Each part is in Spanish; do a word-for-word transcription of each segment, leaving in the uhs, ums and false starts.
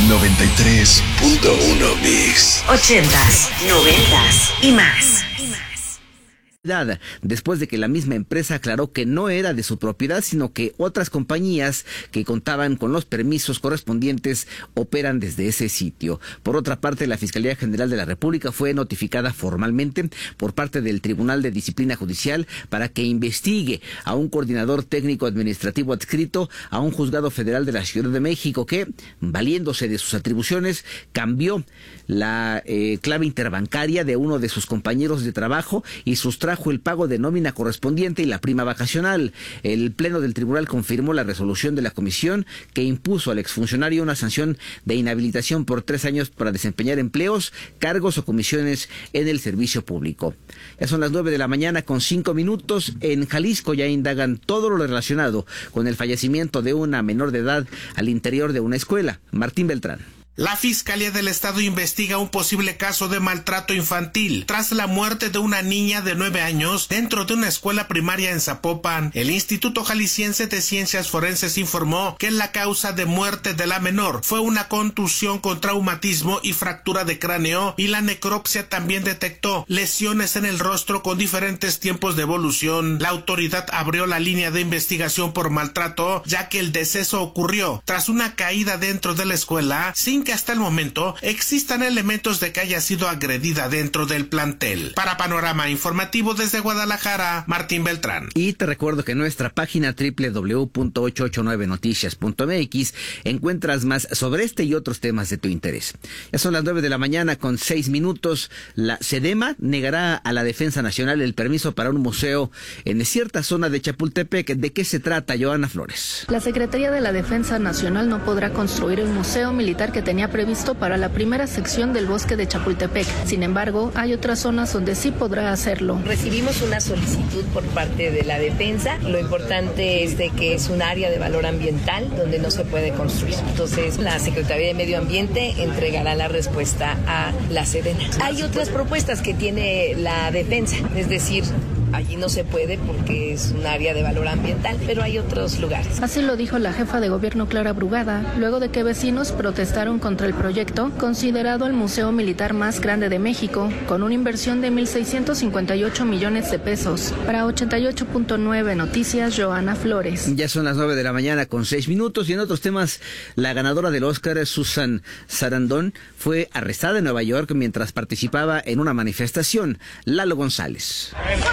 noventa y tres punto uno Mix. Ochentas, noventas y más. Después de que la misma empresa aclaró que no era de su propiedad, sino que otras compañías que contaban con los permisos correspondientes operan desde ese sitio. Por otra parte, la Fiscalía General de la República fue notificada formalmente por parte del Tribunal de Disciplina Judicial para que investigue a un coordinador técnico administrativo adscrito a un juzgado federal de la Ciudad de México que, valiéndose de sus atribuciones, cambió la eh, clave interbancaria de uno de sus compañeros de trabajo y sustrajo el pago de nómina correspondiente y la prima vacacional. El Pleno del Tribunal confirmó la resolución de la comisión que impuso al exfuncionario una sanción de inhabilitación por tres años para desempeñar empleos, cargos o comisiones en el servicio público. Ya son las nueve de la mañana con cinco minutos. En Jalisco ya indagan todo lo relacionado con el fallecimiento de una menor de edad al interior de una escuela. Martín Beltrán. La Fiscalía del Estado investiga un posible caso de maltrato infantil tras la muerte de una niña de nueve años dentro de una escuela primaria en Zapopan. El Instituto Jalisciense de Ciencias Forenses informó que la causa de muerte de la menor fue una contusión con traumatismo y fractura de cráneo, y la necropsia también detectó lesiones en el rostro con diferentes tiempos de evolución. La autoridad abrió la línea de investigación por maltrato, ya que el deceso ocurrió tras una caída dentro de la escuela sin que hasta el momento existan elementos de que haya sido agredida dentro del plantel. Para Panorama Informativo desde Guadalajara, Martín Beltrán. Y te recuerdo que en nuestra página doble u doble u doble u punto ochocientos ochenta y nueve noticias punto m x encuentras más sobre este y otros temas de tu interés. Ya son las nueve de la mañana con seis minutos. La SEDEMA negará a la Defensa Nacional el permiso para un museo en cierta zona de Chapultepec. ¿De qué se trata, Joana Flores? La Secretaría de la Defensa Nacional no podrá construir el museo militar que tenía previsto para la primera sección del bosque de Chapultepec. Sin embargo, hay otras zonas donde sí podrá hacerlo. Recibimos una solicitud por parte de la defensa. Lo importante es de que es un área de valor ambiental donde no se puede construir. Entonces, la Secretaría de Medio Ambiente entregará la respuesta a la Sedena. Hay otras propuestas que tiene la defensa, es decir, allí no se puede porque es un área de valor ambiental, pero hay otros lugares. Así lo dijo la jefa de gobierno Clara Brugada, luego de que vecinos protestaron contra el proyecto, considerado el museo militar más grande de México, con una inversión de mil seiscientos cincuenta y ocho millones de pesos. Para ochenta y ocho punto nueve Noticias, Joana Flores. Ya son las nueve de la mañana con seis minutos y en otros temas, la ganadora del Oscar, Susan Sarandon, fue arrestada en Nueva York mientras participaba en una manifestación. Lalo González.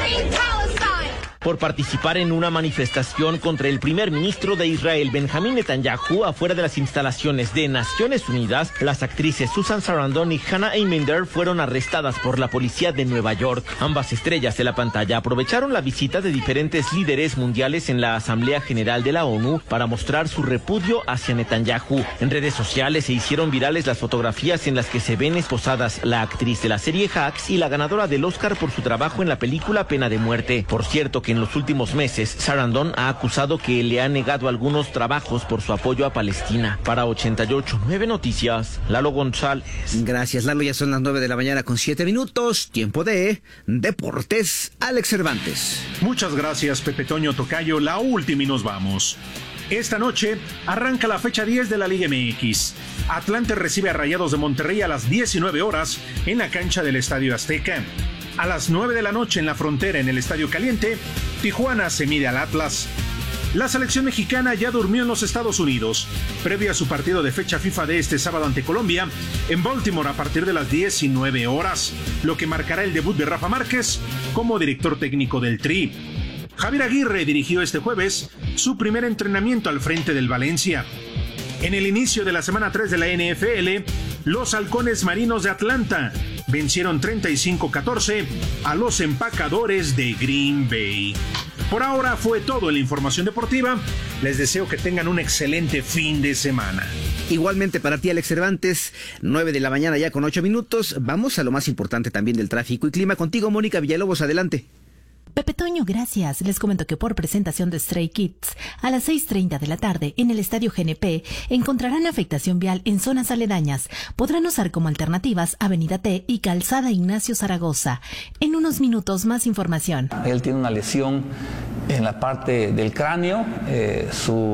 Por participar en una manifestación contra el primer ministro de Israel, Benjamín Netanyahu, afuera de las instalaciones de Naciones Unidas, las actrices Susan Sarandon y Hannah Einminder fueron arrestadas por la policía de Nueva York. Ambas estrellas de la pantalla aprovecharon la visita de diferentes líderes mundiales en la Asamblea General de la ONU para mostrar su repudio hacia Netanyahu. En redes sociales se hicieron virales las fotografías en las que se ven esposadas la actriz de la serie Hacks y la ganadora del Oscar por su trabajo en la película Pena de Muerte. Por cierto que en los últimos meses, Sarandon ha acusado que le ha negado algunos trabajos por su apoyo a Palestina. Para ochenta y ocho punto nueve Noticias, Lalo González. Gracias, Lalo. Ya son las nueve de la mañana con siete minutos. Tiempo de Deportes. Alex Cervantes. Muchas gracias, Pepe Toño Tocayo. La última y nos vamos. Esta noche arranca la fecha diez de la Liga M X. Atlante recibe a Rayados de Monterrey a las diecinueve horas en la cancha del Estadio Azteca. A las nueve de la noche en la Frontera, en el Estadio Caliente, Tijuana se mide al Atlas. La selección mexicana ya durmió en los Estados Unidos, previo a su partido de fecha FIFA de este sábado ante Colombia, en Baltimore a partir de las diecinueve horas, lo que marcará el debut de Rafa Márquez como director técnico del Tri. Javier Aguirre dirigió este jueves su primer entrenamiento al frente del Valencia. En el inicio de la semana tres de la N F L, los Halcones Marinos de Atlanta vencieron treinta y cinco a catorce a los Empacadores de Green Bay. Por ahora fue todo en la información deportiva. Les deseo que tengan un excelente fin de semana. Igualmente para ti, Alex Cervantes, nueve de la mañana ya con ocho minutos. Vamos a lo más importante también del tráfico y clima. Contigo, Mónica Villalobos, adelante. Pepe Toño, gracias. Les comento que por presentación de Stray Kids, a las seis treinta de la tarde en el Estadio G N P, encontrarán afectación vial en zonas aledañas. Podrán usar como alternativas Avenida T y Calzada Ignacio Zaragoza. En unos minutos, más información. Él tiene una lesión en la parte del cráneo, eh, su